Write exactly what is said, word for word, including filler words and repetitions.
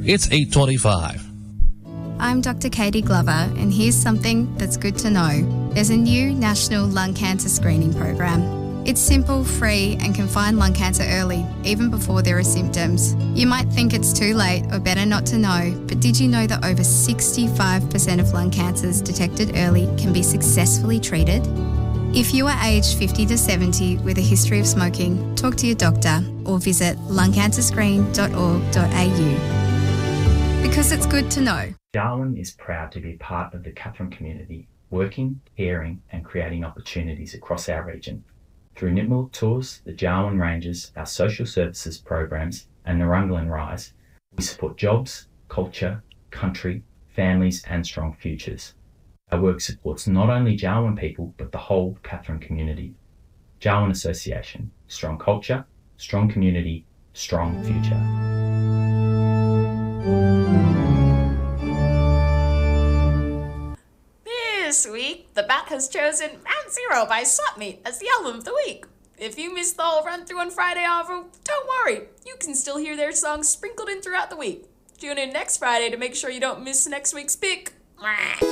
It's eight twenty-five. I'm Doctor Katie Glover, and here's something that's good to know. There's a new national lung cancer screening program. It's simple, free, and can find lung cancer early, even before there are symptoms. You might think it's too late or better not to know, but did you know that over sixty-five percent of lung cancers detected early can be successfully treated? If you are aged fifty to seventy with a history of smoking, talk to your doctor or visit lung cancer screen dot org dot a u. Because it's good to know. Darwin is proud to be part of the Katherine community, working, caring and creating opportunities across our region. Through Nipmuc Tours, the Darwin Rangers, our social services programs and Narunglan Rise, we support jobs, culture, country, families and strong futures. Our work supports not only Darwin people but the whole Katherine community. Darwin Association, strong culture, strong community, strong future. This week, The Bat has chosen Round Zero by Swapmeet as the album of the week. If you missed the whole run through on Friday, Avo, don't worry. You can still hear their songs sprinkled in throughout the week. Tune in next Friday to make sure you don't miss next week's pick.